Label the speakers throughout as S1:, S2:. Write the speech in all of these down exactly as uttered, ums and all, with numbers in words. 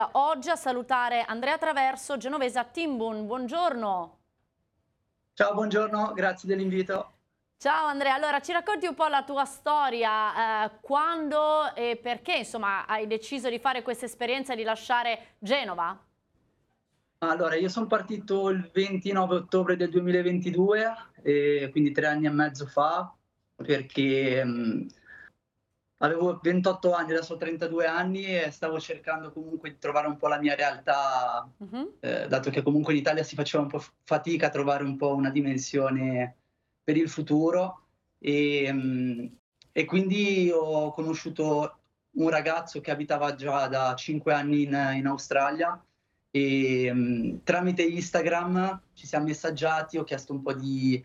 S1: Oggi a salutare Andrea Traverso, genovese a Timbun. Buongiorno.
S2: Ciao, buongiorno, grazie dell'invito.
S1: Ciao Andrea, allora ci racconti un po' la tua storia, eh, quando e perché insomma hai deciso di fare questa esperienza e di lasciare Genova?
S2: Allora, io son partito il ventinove ottobre del duemilaventidue, ehm, quindi tre anni e mezzo fa, perché, mhmm, avevo ventotto anni, adesso ho trentadue anni e stavo cercando comunque di trovare un po' la mia realtà,
S1: Mhm.
S2: ehm, dato che comunque in Italia si faceva un po' f fatica a trovare un po' una dimensione per il futuro. Ehm, e quindi ho conosciuto un ragazzo che abitava già da cinque anni in in Australia. Ehm, tramite Instagram ci siam messaggiati, ho chiesto un po' di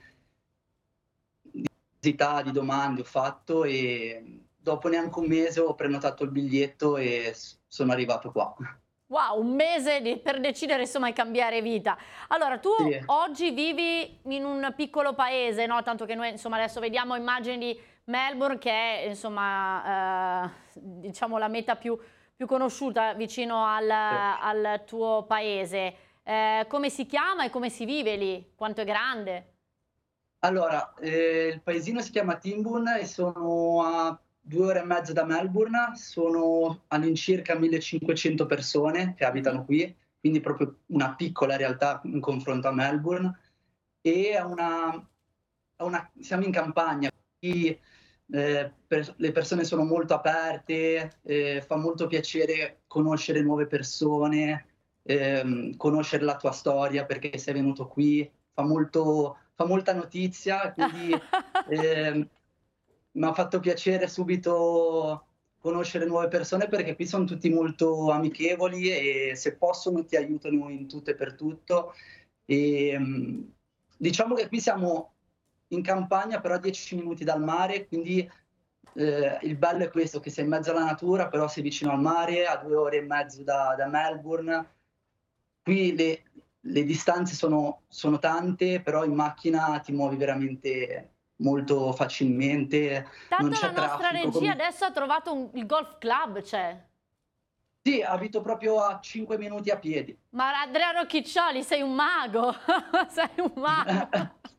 S2: curiosità, di domande ho fatto e dopo neanche un mese ho prenotato il biglietto e s sono arrivato qua.
S1: Wow, un mese di- per decidere insomma di cambiare vita. Allora, tu
S2: Sì,
S1: oggi vivi in un piccolo paese, no? Tanto che noi insomma adesso vediamo immagini di Melbourne che è insomma eh, diciamo la meta più, più conosciuta vicino al,
S2: sì.
S1: al tuo paese. Eh, come si chiama e come si vive lì? Quanto è grande?
S2: Allora, ehm, il paesino si chiama Timbun e sono a due ore e mezza da Melbourne, sono all'incirca millecinquecento persone che
S1: Mhm.
S2: abitano qui, quindi proprio una piccola realtà in confronto a Melbourne. E ha una ha una siamo in campagna, quindi, ehm, per le persone sono molto aperte, ehm, fa molto piacere conoscere nuove persone, ehm, conoscere la tua storia, perché sei venuto qui, fa molto fa molta notizia, quindi, ehm, m'ha fatto piacere subito conoscere nuove persone, perché qui son tutti molto amichevoli e se possono ti aiutano in tutto e per tutto. Ehm, diciamo che qui siamo in campagna, però a dieci minuti dal mare, quindi, ehm, il bello è questo, che sei in mezzo alla natura, però sei vicino al mare, a due ore e mezzo da da Melbourne. Qui le le distanze sono sono tante, però in macchina ti muovi veramente molto facilmente, non
S1: Tanto la
S2: c'è
S1: nostra
S2: traffico
S1: regia
S2: come
S1: adesso ha trovato un- il golf club, c'è.
S2: sì, abito proprio a cinque minuti a piedi.
S1: Ma Andrea Rocchiccioli, sei un mago, sei un mago.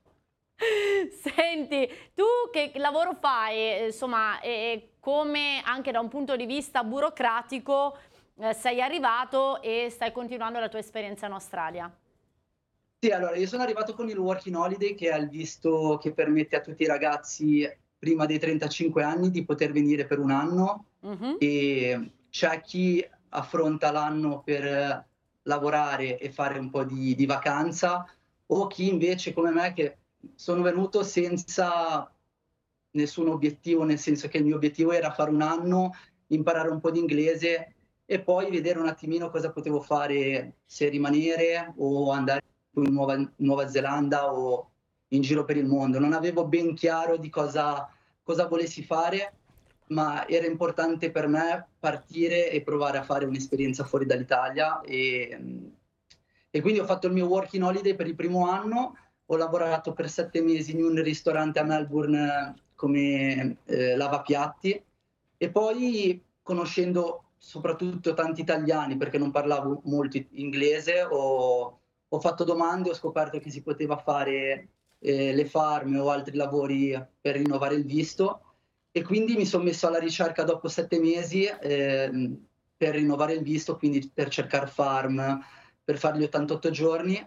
S1: Senti, tu che lavoro fai? Eh, Insomma, e come anche da un punto di vista burocratico eh, sei arrivato e stai continuando la tua esperienza in Australia?
S2: Sì, allora io sono arrivato con il Working Holiday, che è il visto che permette a tutti i ragazzi prima dei trentacinque anni di poter venire per un anno.
S1: Mhm.
S2: Ehm, c'è chi affronta l'anno per lavorare e fare un po' di di vacanza, o chi invece come me che sono venuto senza nessun obiettivo, nel senso che il mio obiettivo era fare un anno, imparare un po' di inglese e poi vedere un attimino cosa potevo fare, se rimanere o andare in Nuova Nuova Zelanda o in giro per il mondo. Non avevo ben chiaro di cosa cosa volessi fare, ma era importante per me partire e provare a fare un'esperienza fuori dall'Italia, ehm, e quindi ho fatto il mio working holiday per il primo anno, ho lavorato per sette mesi in un ristorante a Melbourne come, ehm, lavapiatti e poi conoscendo soprattutto tanti italiani, perché non parlavo molto i inglese, ho ho fatto domande, ho scoperto che si poteva fare, ehm, le farm o altri lavori per rinnovare il visto e quindi mi son messo alla ricerca dopo sette mesi, ehm, per rinnovare il visto, quindi per cercar farm, per far gli ottantotto giorni.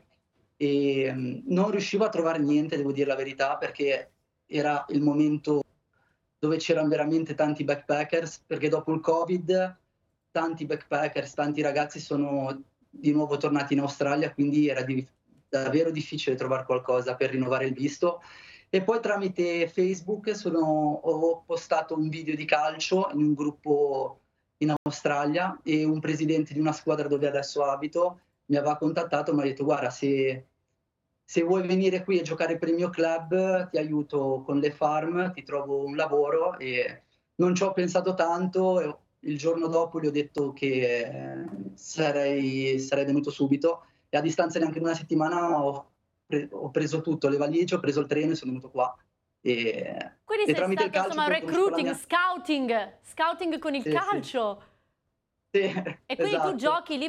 S2: Ehm, non riuscivo a trovare niente, devo dir la verità, perché era il momento dove c'eran veramente tanti backpackers, perché dopo il Covid tanti backpackers, tanti ragazzi sono di nuovo tornati in Australia, quindi era dif davvero difficile trovar qualcosa per rinnovare il visto. E poi tramite Facebook sono ho postato un video di calcio in un gruppo in Australia e un presidente di una squadra dove adesso abito mi aveva contattato, m'ha detto: "Guarda, se se vuoi venire qui a giocare per il mio club, ti aiuto con le farm, ti trovo un lavoro", e non ci ho pensato tanto e ho il giorno dopo gli ho detto che eh, sarei sarei venuto subito e a distanza neanche di una settimana ho pre ho preso tutto, le valigie, ho preso il treno e sono venuto qua. E
S1: Quindi
S2: e
S1: sei
S2: tramite il
S1: stato
S2: calcio
S1: insomma
S2: poi ho conosciuto la
S1: recruiting,
S2: mia
S1: scouting, scouting con il
S2: sì, sì.
S1: calcio.
S2: Sì,
S1: E quindi tu
S2: esatto.
S1: giochi lì